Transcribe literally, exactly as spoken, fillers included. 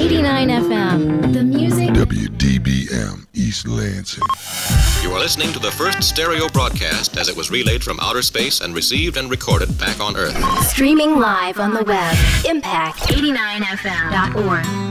eighty-nine F M, the music. W D B M, East Lansing. You are listening to the first stereo broadcast as it was relayed from outer space and received and recorded back on Earth. Streaming live on the web, impact eighty-nine F M dot org.